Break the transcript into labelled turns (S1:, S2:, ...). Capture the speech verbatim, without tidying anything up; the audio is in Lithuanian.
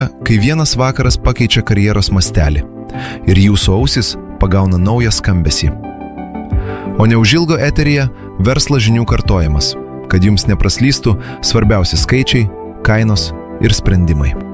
S1: kai vienas vakaras pakeičia karjeros mastelį ir jūsų ausis pagauna naują skambesį. O neužilgo eteryje verslo žinių kartojimas, kad jums nepraslystų svarbiausi skaičiai, kainos ir sprendimai.